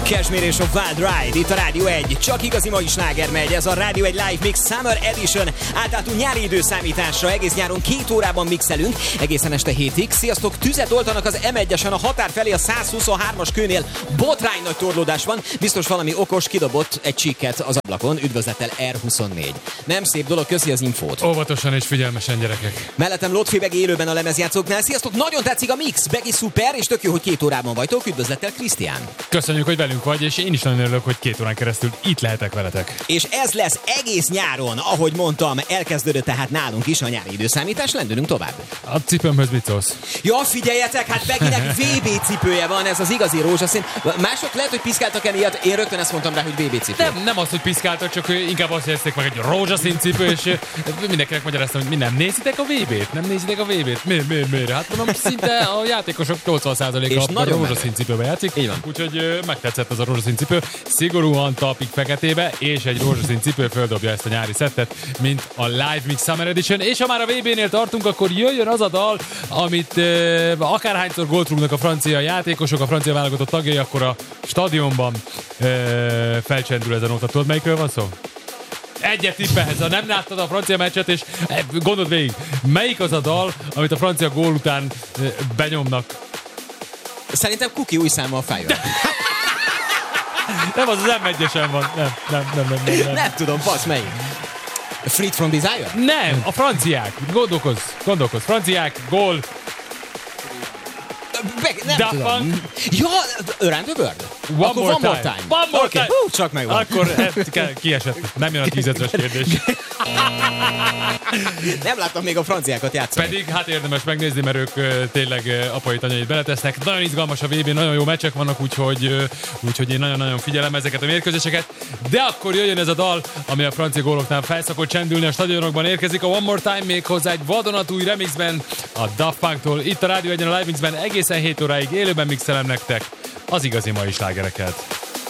Cashmere és a Wild Ride, itt a Rádió 1. Csak igazi mai sláger megy, ez a Rádió 1 Live Mix Summer Edition. Átálltunk nyári időszámításra, egész nyáron 2 órában mixelünk, egészen este 7-ig. Sziasztok, tüzet oltanak az M1-esen a határ felé a 123-as kőnél. Botrány nagy torlódás van, biztos valami okos kidobott egy csíket az ablakon. Üdvözlettel R24. Nem szép dolog, köszi az infót. Óvatosan és figyelmesen, gyerekek. Mellettem Lotfi Begi élőben a lemezjátszóknál. Sziasztok, nagyon tetszik a mix, Begi szuper, és tök jó, hogy 2 órában vagytok. Üdvözlettel Krisztián. Köszönjük, hogy velünk vagy, és én is nagyon örülök, hogy 2 órán keresztül itt lehetek veletek. És ez lesz egész nyáron, ahogy mondtam, elkezdődött tehát nálunk is a nyári időszámítás, lendülünk tovább. A cipőmhöz mit szólsz? Ja, figyeljetek, hát Beginek VB cipője van, ez az igazi rózsaszín. Mások lehet, hogy piszkáltak emiatt, én rögtön ezt mondtam rá, hogy VB cipő. Nem az, hogy piszkáltak, csak inkább azt jelezték meg egy rózsaszín cipő, és mindenkinek magyaráztam, hogy mi nem nézitek a VB-t? Nem nézitek a VB-t? Miért? Hát mondom, szinte a játékosok 80%-a a rózsaszín cipőbe játszik. Úgyhogy megtetszett az a rózsaszín cipő. Szigorúan talpig feketébe, és egy rózsaszín cipő földobja ezt a nyári szettet, mint a Live Mix Summer Edition. És ha már a VB-nél tartunk, akkor jöjjön az a dal, amit akárhányszor gólt rúgnak a francia játékosok, a francia válogatott tagjai, akkor a stadionban felcsendül ez a nóta. Tudod, melyikről van szó? Egyet tippelhetsz, ha nem láttad a francia meccset, és gondold végig, melyik az a dal, amit a francia gól után benyomnak? Szerintem Kuki új száma a fejben. Nem, az M1-esen van. Nem. Nem tudom, passz, melyik? Freed from Desire? Nem, a franciák. Gondolkozz. Franciák, gól. Nem tudom. Ja, Around the World? One more time. Okay. Csak megvan. Akkor kiesett. Nem jön a 10 kérdés. Nem láttam még a franciákat játszani. Pedig hát érdemes megnézni, mert ők tényleg apait, anyait beletesznek. Nagyon izgalmas a VB, nagyon jó meccsek vannak, úgyhogy én nagyon-nagyon figyelem ezeket a mérkőzéseket. De akkor jöjjön ez a dal, ami a francia góloknál felszokott csendülni, a stadionokban érkezik. A One More Time még hozzá egy vadonatúj remixben a Daft Punktól. Itt a Rádió 1-en a Live Mixben egészen 7 óráig élőben mixelem nektek az igazi mai slágereket.